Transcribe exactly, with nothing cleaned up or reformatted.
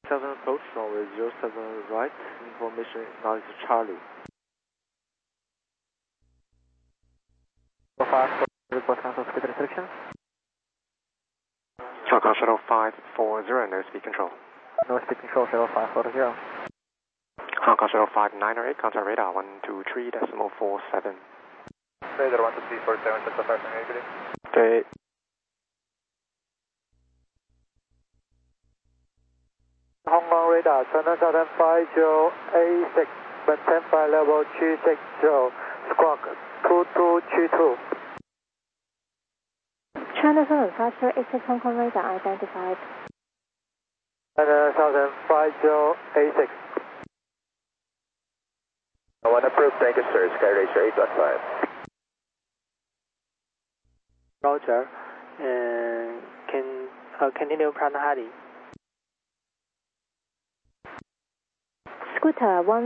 seven approach, runway zero seven right, information now is Charlie. five, report cancel speed restrictions. Falcon Shuttle five four zero, no speed control. No speed control, Shuttle five four zero. Hong Kong Shuttle five nine eight, contact radar one two three decimal four seven. Radar one two three four seven, Delta five nine eight. Okay. Hong Kong radar, China Southern five zero eight six, maintain flight level three six zero, squawk two two three two. China Southern five zero eight six, Hong Kong radar identified. China Southern five zero eight six. One approved, thank you sir, Sky Racer eight one five. Roger, and can uh, continue Pranahari. Scooter one